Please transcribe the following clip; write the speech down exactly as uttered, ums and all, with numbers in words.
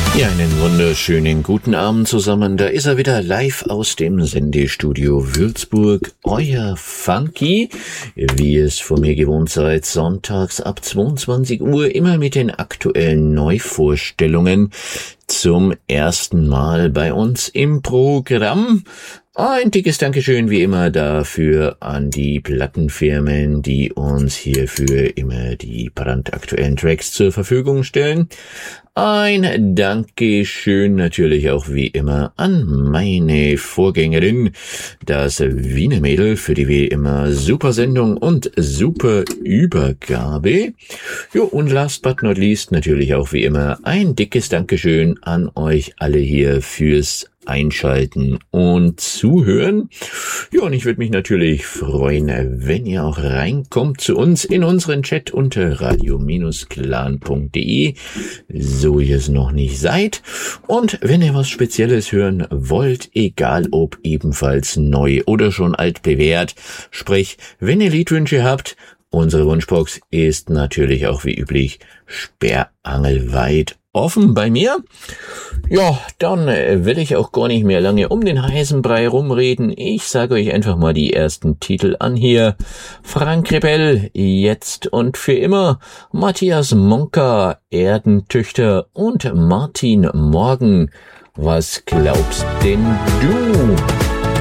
Ja, einen wunderschönen guten Abend zusammen. Da ist er wieder live aus dem Sendestudio Würzburg. Euer Funky, wie es von mir gewohnt seid, sonntags ab zweiundzwanzig Uhr, immer mit den aktuellen Neuvorstellungen zum ersten Mal bei uns im Programm. Ein dickes Dankeschön wie immer dafür an die Plattenfirmen, die uns hierfür immer die brandaktuellen Tracks zur Verfügung stellen. Ein Dankeschön natürlich auch wie immer an meine Vorgängerin, das Wiener Mädel, für die wie immer super Sendung und super Übergabe. Jo, und last but not least natürlich auch wie immer ein dickes Dankeschön an euch alle hier fürs Einschalten und Zuhören. Ja, und ich würde mich natürlich freuen, wenn ihr auch reinkommt zu uns in unseren Chat unter radio clan punkt de, so ihr es noch nicht seid. Und wenn ihr was Spezielles hören wollt, egal ob ebenfalls neu oder schon altbewährt, sprich, wenn ihr Liedwünsche habt, unsere Wunschbox ist natürlich auch wie üblich sperrangelweit offen bei mir. Ja, dann äh, will ich auch gar nicht mehr lange um den heißen Brei rumreden. Ich sage euch einfach mal die ersten Titel an hier. Frank Rebell, Jetzt und für immer. Matthias Monka, Erdentüchter und Martin Morgen. Was glaubst denn du?